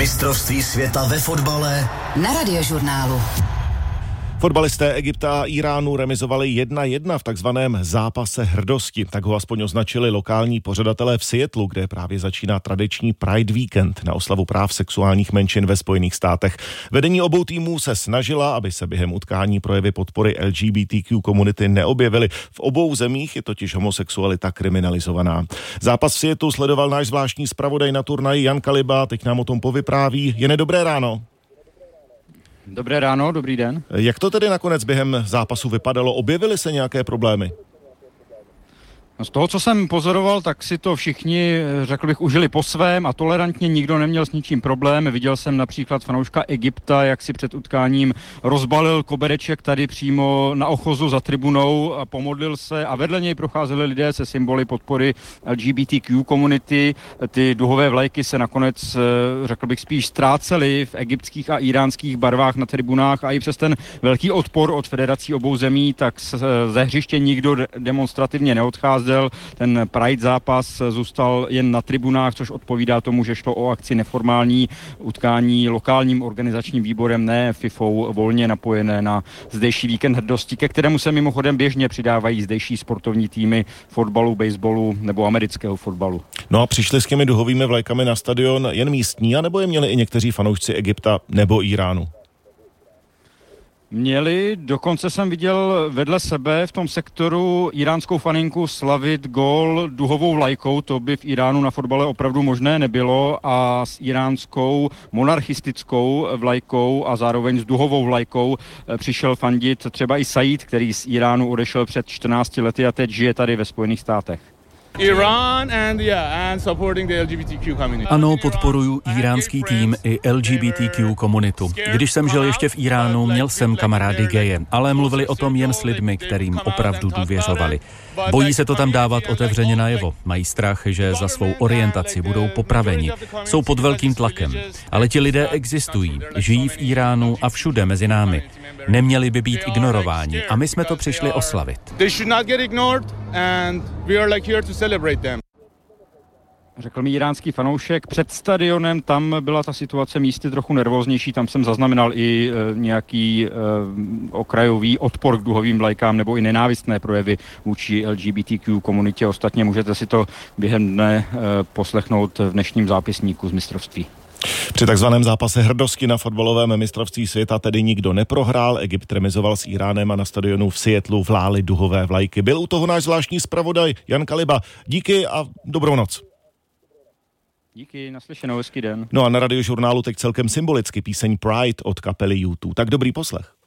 Mistrovství světa ve fotbale na Radiožurnálu. Fotbalisté Egypta a Iránu remizovali 1-1 v takzvaném zápase hrdosti. Tak ho aspoň označili lokální pořadatelé v Seattlu, kde právě začíná tradiční Pride Weekend na oslavu práv sexuálních menšin ve Spojených státech. Vedení obou týmů se snažila, aby se během utkání projevy podpory LGBTQ komunity neobjevily. V obou zemích je totiž homosexualita kriminalizovaná. Zápas v Seattlu sledoval náš zvláštní zpravodaj na turnaji Jan Kaliba, teď nám o tom povypráví. Jene, dobré ráno. Dobré ráno, dobrý den. Jak to tedy nakonec během zápasu vypadalo? Objevily se nějaké problémy? Z toho, co jsem pozoroval, tak si to všichni, řekl bych, užili po svém a tolerantně, nikdo neměl s ničím problém. Viděl jsem například fanouška Egypta, jak si před utkáním rozbalil kobereček tady přímo na ochozu za tribunou a pomodlil se a vedle něj procházeli lidé se symboly podpory LGBTQ komunity. Ty duhové vlajky se nakonec, řekl bych, spíš ztrácely v egyptských a iránských barvách na tribunách a i přes ten velký odpor od federací obou zemí, tak ze hřiště nikdo demonstrativně neodcházel. Ten Pride zápas zůstal jen na tribunách, což odpovídá tomu, že šlo o akci neformální utkání lokálním organizačním výborem, ne FIFou, volně napojené na zdejší víkend hrdosti, ke kterému se mimochodem běžně přidávají zdejší sportovní týmy fotbalu, baseballu nebo amerického fotbalu. No a přišli s těmi duhovými vlajkami na stadion jen místní, anebo je měli i někteří fanoušci Egypta nebo Iránu? Měli, dokonce jsem viděl vedle sebe v tom sektoru iránskou faninku slavit gól duhovou vlajkou, to by v Iránu na fotbale opravdu možné nebylo, a s iránskou monarchistickou vlajkou a zároveň s duhovou vlajkou přišel fandit třeba i Said, který z Iránu odešel před 14 lety a teď žije tady ve Spojených státech. Ano, podporuju iránský tým i LGBTQ komunitu. Když jsem žil ještě v Iránu, měl jsem kamarády geje, ale mluvili o tom jen s lidmi, kterým opravdu důvěřovali. Bojí se to tam dávat otevřeně najevo. Mají strach, že za svou orientaci budou popraveni. Jsou pod velkým tlakem. Ale ti lidé existují, žijí v Iránu a všude mezi námi. Neměli by být ignorováni a my jsme to přišli oslavit. Řekl mi iránský fanoušek. Před stadionem tam byla ta situace místy trochu nervóznější, tam jsem zaznamenal i nějaký okrajový odpor k duhovým vlajkám nebo i nenávistné projevy vůči LGBTQ komunitě. Ostatně můžete si to během dne poslechnout v dnešním zápisníku z mistrovství. Při takzvaném zápase hrdosti na fotbalovém mistrovství světa tedy nikdo neprohrál. Egypt remizoval s Iránem a na stadionu v Seattlu vlály duhové vlajky. Byl u toho náš zvláštní zpravodaj Jan Kaliba. Díky a dobrou noc. Díky, naslyšenou, hezký den. No a na Radiožurnálu teď celkem symbolicky píseň Pride od kapely U2. Tak dobrý poslech.